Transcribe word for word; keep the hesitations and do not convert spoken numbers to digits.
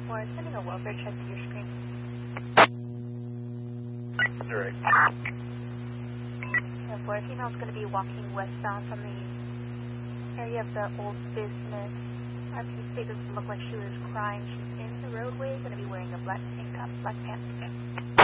four, sending a welfare check to your screen. Direct. ten four, female's going to be walking westbound from the area of the old business. R P state doesn't look like she was crying. She's in the roadway, going to be wearing a black tank top, black pants.